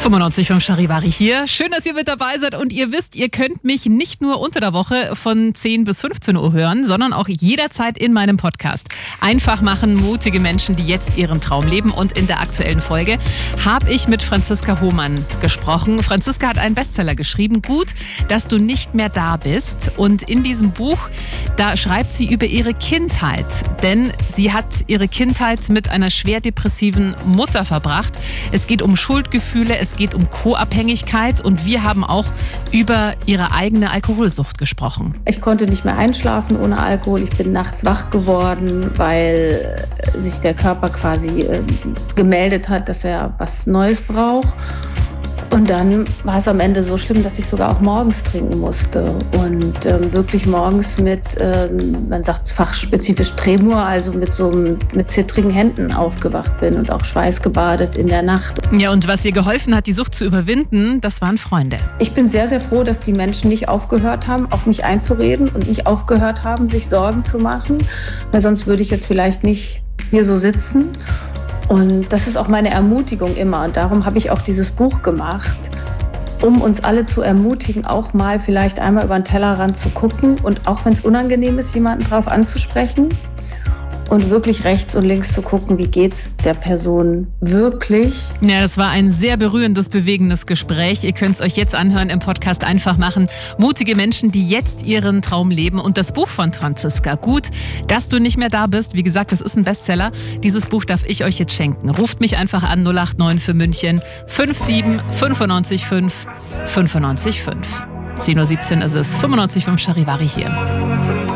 95.5 Charivari hier. Schön, dass ihr mit dabei seid und ihr wisst, ihr könnt mich nicht nur unter der Woche von 10 bis 15 Uhr hören, sondern auch jederzeit in meinem Podcast. Einfach machen, mutige Menschen, die jetzt ihren Traum leben. Und in der aktuellen Folge habe ich mit Franziska Hohmann gesprochen. Franziska hat einen Bestseller geschrieben, Gut, dass du nicht mehr da bist. Und in diesem Buch, da schreibt sie über ihre Kindheit. Denn sie hat ihre Kindheit mit einer schwer depressiven Mutter verbracht. Es geht um Schuldgefühle, es geht um Co-Abhängigkeit und wir haben auch über ihre eigene Alkoholsucht gesprochen. Ich konnte nicht mehr einschlafen ohne Alkohol. Ich bin nachts wach geworden, weil sich der Körper quasi gemeldet hat, dass er was Neues braucht. Und dann war es am Ende so schlimm, dass ich sogar auch morgens trinken musste. Und wirklich morgens mit, man sagt fachspezifisch Tremor, also mit zittrigen Händen aufgewacht bin und auch schweißgebadet in der Nacht. Ja, und was ihr geholfen hat, die Sucht zu überwinden, das waren Freunde. Ich bin sehr, sehr froh, dass die Menschen nicht aufgehört haben, auf mich einzureden und nicht aufgehört haben, sich Sorgen zu machen. Weil sonst würde ich jetzt vielleicht nicht hier so sitzen. Und das ist auch meine Ermutigung immer. Und darum habe ich auch dieses Buch gemacht, um uns alle zu ermutigen, auch mal vielleicht einmal über den Tellerrand zu gucken und auch wenn es unangenehm ist, jemanden drauf anzusprechen und wirklich rechts und links zu gucken, wie geht's der Person wirklich. Ja, das war ein sehr berührendes, bewegendes Gespräch. Ihr könnt es euch jetzt anhören im Podcast Einfach machen. Mutige Menschen, die jetzt ihren Traum leben. Und das Buch von Franziska, Gut, dass du nicht mehr da bist. Wie gesagt, das ist ein Bestseller. Dieses Buch darf ich euch jetzt schenken. Ruft mich einfach an 089 für München 57 95 5 95 5. 10.17 Uhr ist es, 95.5 Charivari hier.